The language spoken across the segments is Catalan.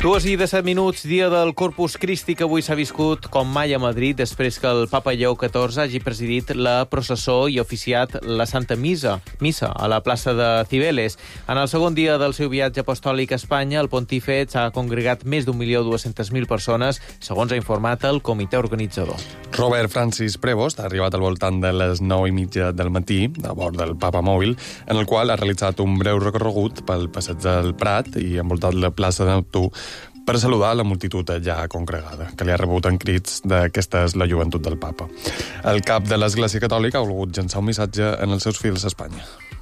2:17, dia del Corpus Christi, que avui s'ha viscut com mai a Madrid després que el papa Lleó XIV hagi presidit la processó i oficiat la Santa Missa a la plaça de Cibeles. En el segon dia del seu viatge apostòlic a Espanya, el pontífex ha congregat més d'1.200.000 persones, segons ha informat el comitè organitzador. Robert Francis Prevost ha arribat al voltant de les 9:30 del matí, a bord del Papa Mòbil, en el qual ha realitzat un breu recorregut pel passeig del Prat i envoltat la plaça de Neptú per saludar la multitud ja congregada, que li ha rebut en crits de que esta és la joventut del papa. El cap de l'Església Catòlica ha volgut llançar un missatge en els seus fils a Espanya.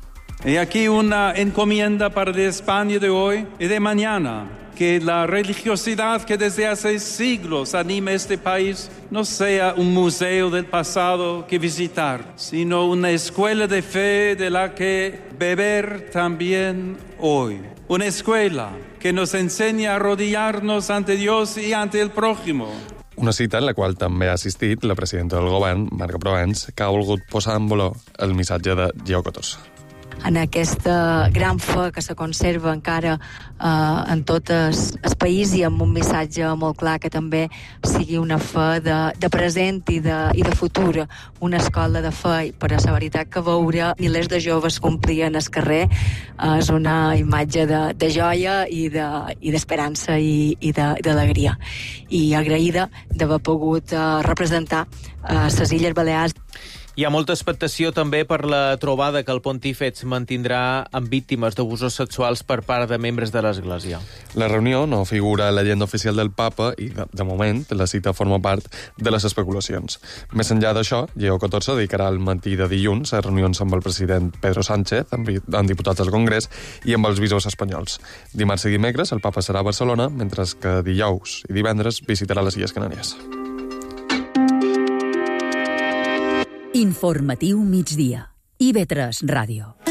He aquí una encomienda para de España de hoy y de mañana, que la religiosidad que desde hace siglos anima este país no sea un museo del pasado que visitar, sino una escuela de fe de la que beber también hoy. Una escuela que nos enseña a arrodillarnos ante Dios y ante el prójimo. Una cita en la qual també ha assistit la presidenta del govern, Marga Provence, que ha volgut posar en valor el missatge de Lleó XIV. En aquesta gran fe que se conserva encara en tot el país i amb un missatge molt clar que també sigui una fe de present i de futur, una escola de fe, però la veritat que veure milers de joves complien el carrer és una imatge de joia i d'esperança i d'alegria. I agraïda d'haver pogut representar les Illes Balears. Hi ha molta expectació també per la trobada que el pontífex mantindrà amb víctimes d'abusos sexuals per part de membres de l'Església. La reunió no figura a l'agenda oficial del papa i, de moment, la cita forma part de les especulacions. Més enllà d'això, Lleó XIV dedicarà el matí de dilluns a reunions amb el president Pedro Sánchez, amb diputats del Congrés i amb els bisbes espanyols. Dimarts i dimecres el papa serà a Barcelona, mentre que dijous i divendres visitarà les Illes Canàries. Informatiu migdia. IB3 Ràdio.